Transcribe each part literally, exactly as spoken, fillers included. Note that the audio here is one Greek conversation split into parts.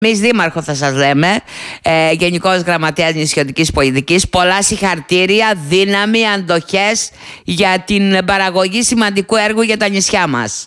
Εμείς δήμαρχο θα σας λέμε, ε, Γενικός Γραμματέας Νησιωτικής Πολιτικής. Πολλά συγχαρητήρια, δύναμη, αντοχές για την παραγωγή σημαντικού έργου για τα νησιά μας.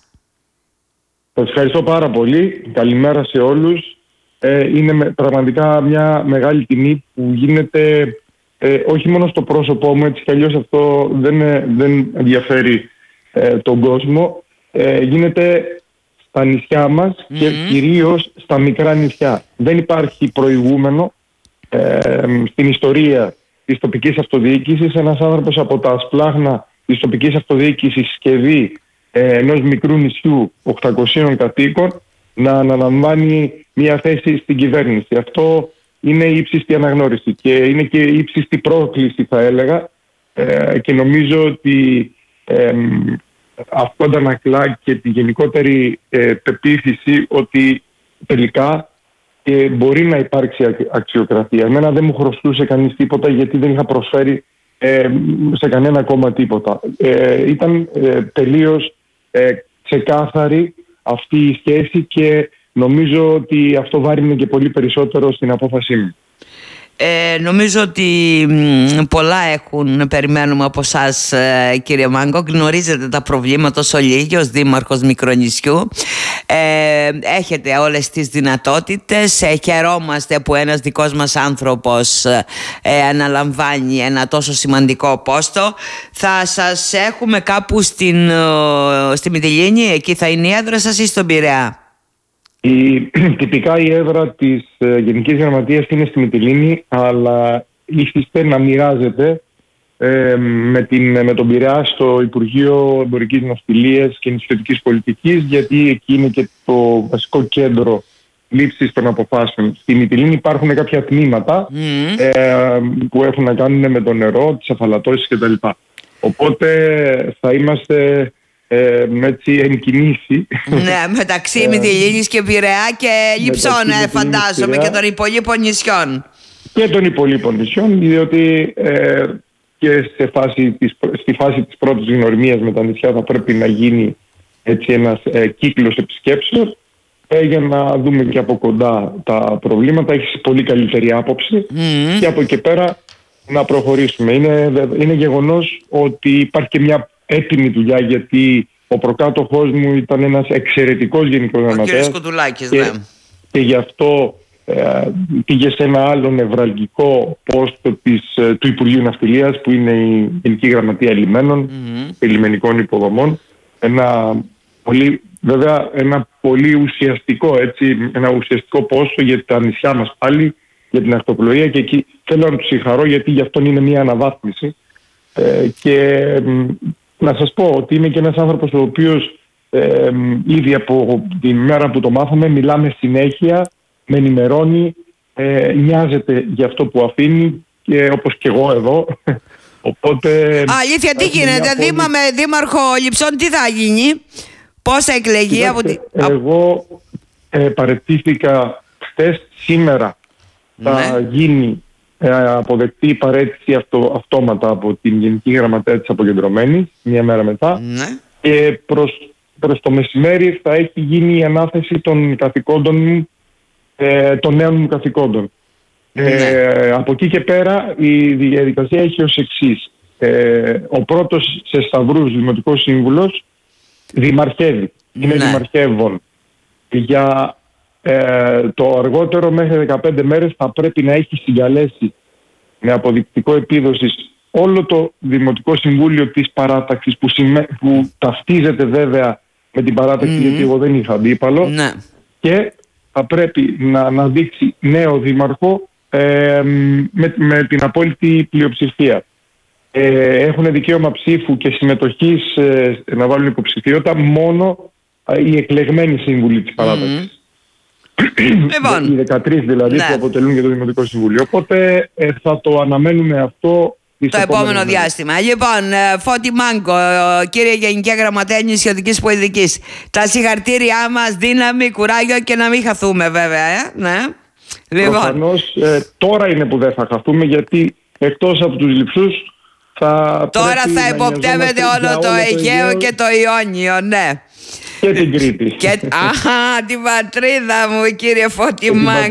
Σας ευχαριστώ πάρα πολύ. Καλημέρα σε όλους. Ε, είναι πραγματικά μια μεγάλη τιμή που γίνεται ε, όχι μόνο στο πρόσωπό μου, έτσι κι αλλιώς αυτό δεν, δεν ενδιαφέρει ε, τον κόσμο. Ε, γίνεται στα νησιά μας mm-hmm. και κυρίως στα μικρά νησιά. Δεν υπάρχει προηγούμενο ε, στην ιστορία της τοπικής αυτοδιοίκησης ένας άνθρωπος από τα σπλάχνα της τοπικής αυτοδιοίκησης σκευή ε, ενός μικρού νησιού οκτακοσίων κατοίκων να αναλαμβάνει μια θέση στην κυβέρνηση. Αυτό είναι ύψιστη αναγνώριση και είναι και ύψιστη πρόκληση, θα έλεγα, ε, και νομίζω ότι ε, αυτό αντανακλά και τη γενικότερη ε, πεποίθηση ότι τελικά ε, μπορεί να υπάρξει αξιοκρατία. Εμένα δεν μου χρωστούσε κανείς τίποτα, γιατί δεν είχα προσφέρει ε, σε κανένα κόμμα τίποτα. Ε, ήταν ε, τελείως ε, ξεκάθαρη αυτή η σχέση και νομίζω ότι αυτό βάρινε και πολύ περισσότερο στην απόφασή μου. Ε, νομίζω ότι πολλά έχουν, περιμένουμε από εσάς, ε, κύριε Μάγκο. Γνωρίζετε τα προβλήματα ως ολίγη, ως δήμαρχος Μικρονησιού. Ε, έχετε όλες τις δυνατότητες. Ε, χαιρόμαστε που ένας δικός μας άνθρωπος ε, αναλαμβάνει ένα τόσο σημαντικό πόστο. Θα σας έχουμε κάπου στην, ε, στη Μυτιλήνη, εκεί θα είναι η έδρα σας, ή στον Πειραιά? Η, τυπικά η έδρα της ε, Γενικής Γραμματείας είναι στη Μυτιλήνη, αλλά ήθιστε να μοιράζεται ε, με, την, με τον Πειραιά στο Υπουργείο Εμπορικής Ναυτιλίας και Νησιωτικής Πολιτικής, γιατί εκεί είναι και το βασικό κέντρο λήψης των αποφάσεων. Στη Μυτιλήνη υπάρχουν κάποια τμήματα mm. ε, που έχουν να κάνουν με το νερό, τις αφαλατώσεις κτλ. Οπότε θα είμαστε... Ε, έτσι εν κινήσει. Ναι, μεταξύ Μυτιλήνης και Πειραιά και Λειψών, ε, φαντάζομαι, και των υπολείπων νησιών. Και των υπολείπων νησιών, διότι ε, και σε φάση της, στη φάση της πρώτης γνωριμίας με τα νησιά θα πρέπει να γίνει έτσι ένας ε, κύκλος επισκέψεων ε, για να δούμε και από κοντά τα προβλήματα. Έχεις πολύ καλύτερη άποψη mm. και από εκεί πέρα να προχωρήσουμε. Είναι, είναι γεγονός ότι υπάρχει και μια έτοιμη δουλειά, γιατί ο προκάτοχός μου ήταν ένας εξαιρετικός γενικός γραμματέας. Ο κ. Κοντουλάκης, και, ναι. Και γι' αυτό ε, πήγε σε ένα άλλο νευραλγικό πόστο της, ε, του Υπουργείου Ναυτιλίας, που είναι η Γενική Γραμματεία Λιμένων mm-hmm. και Λιμενικών Υποδομών. Ένα πολύ, βέβαια, ένα πολύ ουσιαστικό, έτσι, ένα ουσιαστικό πόστο για τα νησιά μας πάλι, για την ακτοπλοεία, και εκεί θέλω να του συγχαρώ, γιατί γι' αυτό είναι μια αναβάθμιση. Ε, και να σας πω ότι είμαι και ένας άνθρωπος ο οποίος ε, ήδη από τη μέρα που το μάθαμε μιλάμε συνέχεια, με ενημερώνει, ε, νοιάζεται για αυτό που αφήνει, και όπως και εγώ εδώ. Οπότε, αλήθεια, τι γίνεται, πόλη... δήμα με δήμαρχο Λειψών, τι θα γίνει, πώς θα εκλεγεί? Κοιτάξτε, από... Εγώ ε, παραιτήθηκα χτες. Σήμερα ναι. θα γίνει αποδεκτή η παραίτηση αυτο, αυτόματα από την Γενική Γραμματέα της Αποκεντρωμένης, μία μέρα μετά. Ναι. Και προς, προς το μεσημέρι θα έχει γίνει η ανάθεση των καθηκόντων μου, ε, των νέων μου καθηκόντων. Ναι. Ε, από εκεί και πέρα η διαδικασία έχει ως εξής. Ε, ο πρώτος σε σταυρούς δημοτικός σύμβουλος δημαρχεύει, είναι ναι. δημαρχεύων. Για Ε, το αργότερο μέχρι δεκαπέντε μέρες θα πρέπει να έχει συγκαλέσει με αποδεικτικό επίδοσης όλο το Δημοτικό Συμβούλιο της παράταξης, που, συμμέ... που ταυτίζεται βέβαια με την παράταξη, mm-hmm. γιατί εγώ δεν είχα αντίπαλο, ναι. και θα πρέπει να αναδείξει νέο δήμαρχο ε, με, με την απόλυτη πλειοψηφία. Ε, έχουν δικαίωμα ψήφου και συμμετοχής ε, να βάλουν υποψηφιότητα μόνο ε, οι εκλεγμένοι σύμβουλοι της παράταξης. Mm-hmm. Λοιπόν, οι δεκατρείς δηλαδή, ναι. που αποτελούν και το Δημοτικό Συμβούλιο. Οπότε ε, θα το αναμένουμε αυτό το επόμενο μέρες. διάστημα. Λοιπόν, Φώτη Μάγκο, κύριε Γενική Γραμματέα Νησιωτικής Πολιτικής, τα συγχαρητήριά μας, δύναμη, κουράγιο, και να μην χαθούμε βέβαια. Ε? Ναι. Λοιπόν. Προφανώς ε, τώρα είναι που δεν θα χαθούμε, γιατί εκτός από τους Λειψούς θα τώρα θα υποπτεύεται όλο το, το Αιγαίο και το Ιόνιο, ναι. Και την Κρήτη. Και, αχα, την πατρίδα μου, κύριε Φώτη Μάγκο.